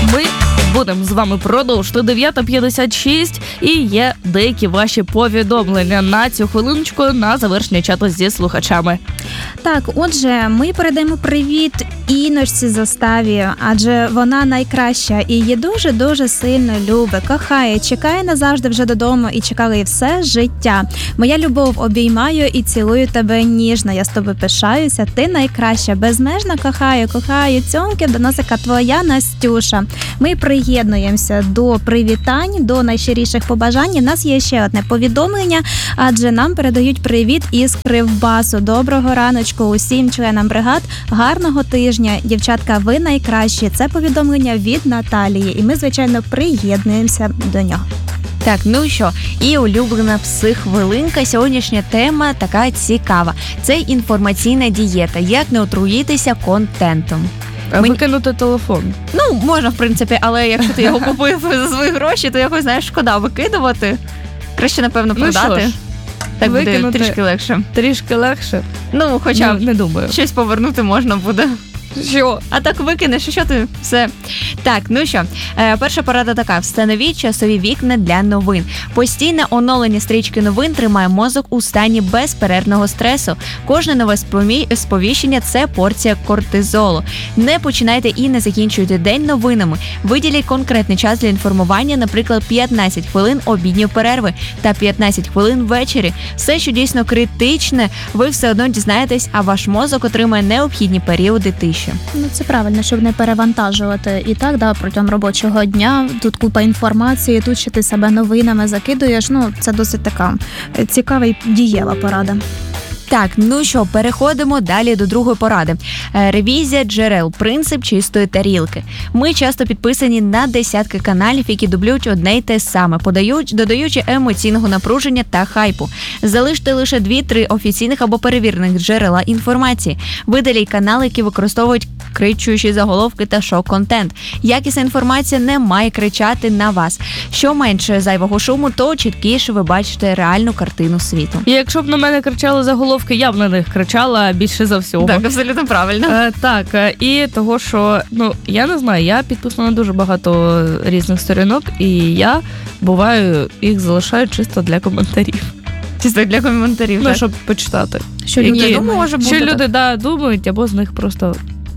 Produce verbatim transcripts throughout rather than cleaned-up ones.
ми будемо з вами продовжити. дев'ята п'ятдесят шість і є деякі ваші повідомлення на цю хвилиночку на завершення чату зі слухачами. Так, отже, ми передаємо привіт Інночці Заставі, адже вона найкраща і її дуже-дуже сильно любить, кохає, чекає назавжди вже додому і чекала її все життя. Моя любов, обіймаю і цілую тебе ніжно, я з тобою пишаюся, ти найкраща, безмежно кохаю, кохаю, цьомки до носика твоя Настюша. Ми приєднуємося до привітань, до найщиріших побажань. У нас є ще одне повідомлення, адже нам передають привіт із Кривбасу. Доброго раночку усім членам бригад, гарного тижня. Дівчатка, ви найкращі. Це повідомлення від Наталії, і ми, звичайно, приєднуємося до нього. Так, ну що, і улюблена психхвилинка. Сьогоднішня тема така цікава. Це інформаційна дієта. Як не отруїтися контентом. А Мені... викинути телефон. Ну, можна, в принципі, але якщо ти його купив за свої гроші, то якось, знаєш, шкода викидувати. Краще, напевно, продати. Ну, так викинути буде трішки легше. Трішки легше? Ну, хоча не, не думаю. Щось повернути можна буде. Що? А так викинеш, що ти? Все. Так, ну що, е, перша порада така. Встановіть часові вікна для новин. Постійне оновлення стрічки новин тримає мозок у стані безперервного стресу. Кожне нове спомі... сповіщення – це порція кортизолу. Не починайте і не закінчуйте день новинами. Виділіть конкретний час для інформування, наприклад, п'ятнадцять хвилин обідньої перерви та п'ятнадцять хвилин ввечері. Все, що дійсно критичне, ви все одно дізнаєтесь, а ваш мозок отримає необхідні періоди тиші. Ну, це правильно, щоб не перевантажувати. І так, да, протягом робочого дня тут купа інформації, тут ще ти себе новинами закидуєш. Ну, це досить така цікава і дієва порада. Так, ну що, переходимо далі до другої поради. Ревізія джерел. Принцип чистої тарілки. Ми часто підписані на десятки каналів, які дублюють одне й те саме, подають, додаючи емоційного напруження та хайпу. Залиште лише дві-три офіційних або перевірених джерела інформації. Видаліть канали, які використовують кричущі заголовки та шок-контент. Якісна інформація не має кричати на вас. Що менше зайвого шуму, то чіткіше ви бачите реальну картину світу. І якщо б на мене кричали заголовки, я б на них кричала більше за всього. Так, абсолютно правильно. Е, так, і того, що, ну, я не знаю, я підписана на дуже багато різних сторінок, і я, буваю, їх залишаю чисто для коментарів. Чисто для коментарів, Ну, так? щоб почитати. Що Які, люди думаю, може бути, що так. люди, да, думають, або з них просто...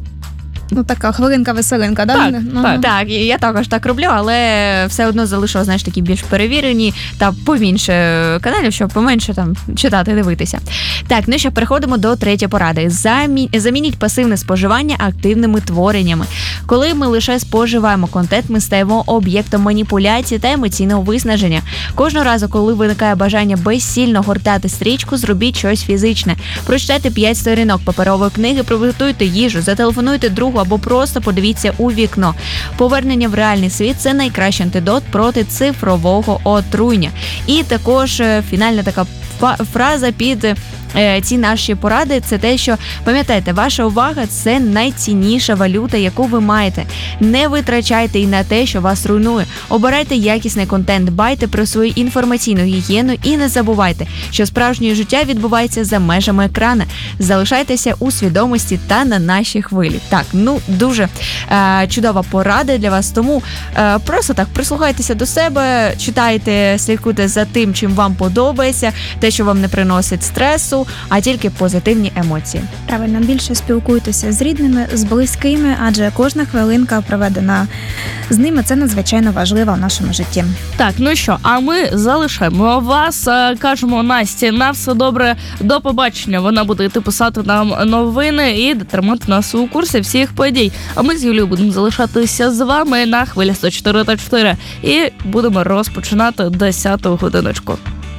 Ну, така хвилинка-веселинка, да? Так, ну, так. Так, я також так роблю, але все одно залишила, знаєш, такі більш перевірені та побільше каналів, щоб поменше там читати, дивитися. Так, ну що, переходимо до третьої поради. Замі... Замініть пасивне споживання активними твореннями. Коли ми лише споживаємо контент, ми стаємо об'єктом маніпуляції та емоційного виснаження. Кожного разу, коли виникає бажання безсильно гортати стрічку, зробіть щось фізичне. Прочитайте п'ять сторінок паперової книги, приготуйте їжу, зателефонуйте другу або просто подивіться у вікно. Повернення в реальний світ – це найкращий антидот проти цифрового отруєння. І також фінальна така фраза під ці наші поради – це те, що, пам'ятайте, ваша увага – це найцінніша валюта, яку ви маєте. Не витрачайте і на те, що вас руйнує. Обирайте якісний контент, дбайте про свою інформаційну гігієну і не забувайте, що справжнє життя відбувається за межами екрана. Залишайтеся у свідомості та на нашій хвилі. Так, ну, дуже е, чудова порада для вас, тому е, просто так прислухайтеся до себе, читайте, слідкуйте за тим, чим вам подобається, те, що вам не приносить стресу, а тільки позитивні емоції. Правильно, більше спілкуйтеся з рідними, з близькими, адже кожна хвилинка проведена з ними – це надзвичайно важливо в нашому житті. Так, ну що, а ми залишаємо вас, кажемо Насті, на все добре, до побачення. Вона буде йти писати нам новини і тримати нас у курсі всіх подій. А ми з Юлією будемо залишатися з вами на хвилі сто чотири та чотири і будемо розпочинати десяту годиночку.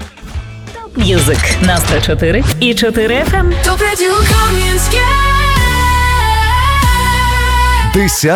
М'юзик на сто чотири і чотири еф ем. Десять